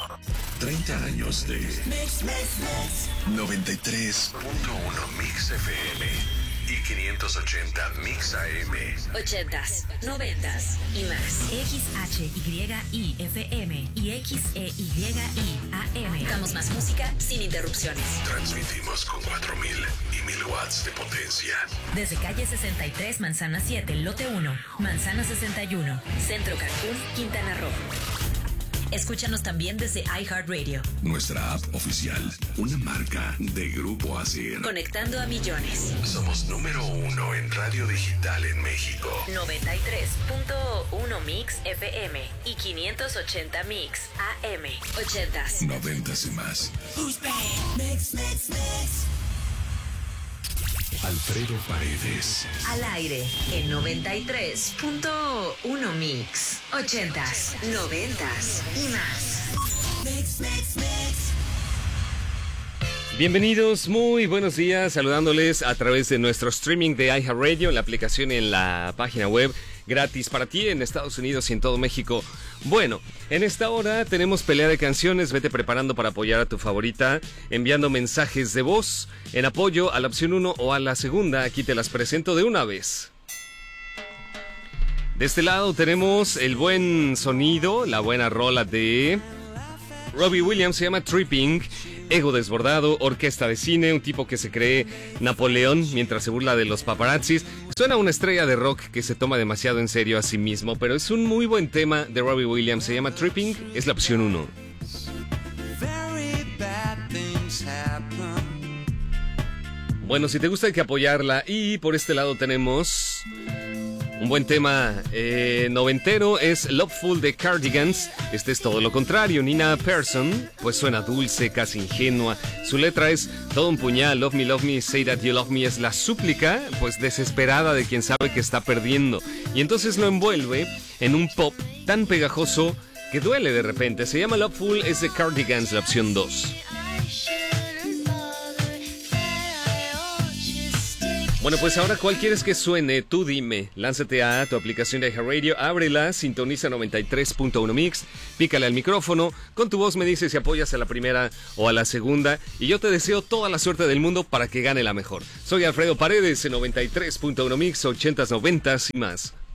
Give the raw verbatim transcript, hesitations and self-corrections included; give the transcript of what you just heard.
treinta años de Mix, mix, mix. noventa y tres punto uno Mix F M y quinientos ochenta Mix A M. ochentas, noventas y más. X H Y I F M y X E Y I A M. Damos más música sin interrupciones. Transmitimos con cuatro mil y mil watts de potencia. Desde calle sesenta y tres, Manzana siete, lote uno, Manzana sesenta y uno. Centro Cancún, Quintana Roo. Escúchanos también desde iHeartRadio. Nuestra app oficial, una marca de Grupo Asir. Conectando a millones. Somos número uno en radio digital en México. noventa y tres punto uno Mix F M y quinientos ochenta Mix A M. ochentas. Noventas y más. Who's back? Mix, mix, mix. Alfredo Paredes. Al aire en noventa y tres punto uno Mix. ochentas, noventas y más. Mix, mix, mix. Bienvenidos, muy buenos días, saludándoles a través de nuestro streaming de iHeartRadio, en la aplicación y en la página web, gratis para ti en Estados Unidos y en todo México. Bueno, en esta hora tenemos pelea de canciones, vete preparando para apoyar a tu favorita, enviando mensajes de voz en apoyo a la opción uno o a la segunda, aquí te las presento de una vez. De este lado tenemos el buen sonido, la buena rola de Robbie Williams, se llama Tripping. Ego desbordado, orquesta de cine, un tipo que se cree Napoleón mientras se burla de los paparazzis. Suena una estrella de rock que se toma demasiado en serio a sí mismo, pero es un muy buen tema de Robbie Williams, se llama Tripping, es la opción uno. Bueno, si te gusta hay que apoyarla. Y por este lado tenemos un buen tema eh, noventero, es Loveful de Cardigans. Este es todo lo contrario, Nina Persson, pues suena dulce, casi ingenua. Su letra es todo un puñal, love me, love me, say that you love me. Es la súplica, pues desesperada de quien sabe que está perdiendo. Y entonces lo envuelve en un pop tan pegajoso que duele de repente. Se llama Loveful, es de Cardigans, la opción dos. Bueno, pues ahora, ¿cuál quieres que suene? Tú dime. Lánzate a tu aplicación de iHeartRadio, ábrela, sintoniza noventa y tres punto uno Mix, pícale al micrófono, con tu voz me dices si apoyas a la primera o a la segunda, y yo te deseo toda la suerte del mundo para que gane la mejor. Soy Alfredo Paredes en noventa y tres punto uno Mix, ochentas, noventas y más.